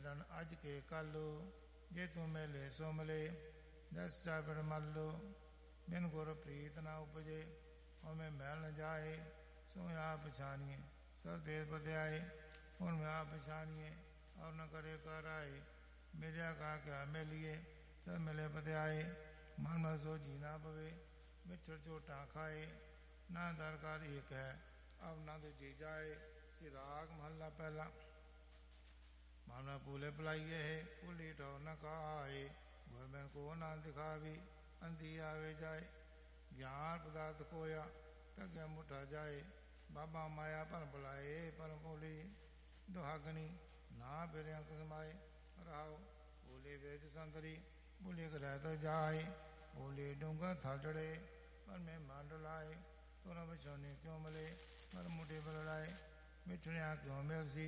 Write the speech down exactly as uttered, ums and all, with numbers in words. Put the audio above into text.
ਮਿਲਣ ਅੱਜ ਕੇ ਕੱਲੂ, ਜੇ ਤੂੰ ਮਿਲੇ ਸੋ ਮਿਲੇ ਦਸ ਚਾਪੜ ਮੱਲੂ। ਬਿਨ ਗੁਰ ਪ੍ਰੀਤ ਨਾ ਉਪਜੇ, ਹਉਮੈ ਮੈਲ ਨ ਜਾਏ। ਸੋ ਆਪ ਪਛਾਨੀਏ ਸਦ ਭੇਦ ਬਧਿਆਏ, ਹੁਣ ਮੈਂ ਆਪ ਪਛਾਨੀਏ ਔਰ ਨ ਕਰੇ ਕਰ ਆਏ। ਮਿਲਿਆ ਕਾ ਕਿਆ ਮਿਲੀਏ, ਤਦ ਮਿਲੇ ਬਧਿਆਏ। ਮਨ ਮਨ ਸੋ ਜੀ ਨਾ ਪਵੇ, ਵਿਛੜ ਝੋਟਾਂ ਖਾਏ। ਨਾ ਦਰ ਕਰ ਏਕ ਹੈ, ਅਬ ਨਾ ਦੂਜੀ ਜਾਏ। ਸ੍ਰੀ ਰਾਗ ਮਹੱਲਾ ਪਹਿਲਾ। ਮਾਮਲਾ ਪੂਲੇ ਭਲਾਈਏ ਹੈ, ਭੁਲੀ ਠੋ ਨ ਕਾਏ। ਗੁਰ ਬਿਨ ਕੋ ਨਾ ਦਿਖਾਵੀ, ਅੰਧੀ ਆਵੇ ਜਾਏ। ਗਿਆਨ ਪਦਾਰਥ ਕੋਇਆ, ਟਗਿਆ ਮੁਠਾ ਜਾਏ। ਬਾਬਾ ਮਾਇਆ ਭਰਮ ਭੁਲਾਏ, ਭਰਮ ਭੋਲੀ ਦੁਹਾਗਣੀ। ਨਾ ਫਿਰੇ ਅੰਕ ਸਮਾਏ, ਰਾਉ ਬੋਲੇ ਵੇਦ ਸੰਤਰੀ। ਬੋਲੇ ਗ੍ਰਹਿ ਤ ਜਾਏ, ਬੋਲੇ ਡੂੰਗਾ ਥਾਟੜੇ। ਪਰ ਮੈਂ ਮੰਡ ਲਾਏ, ਤੋਰਾ ਵਿਛੋਨੇ ਕਿਉਂ ਮਿਲੇ। ਪਰ ਮੁੰਡੇ ਬਲ ਲਾਏ, ਵਿਛੜਿਆ ਕਿਉਂ ਮਿਲ ਸੀ।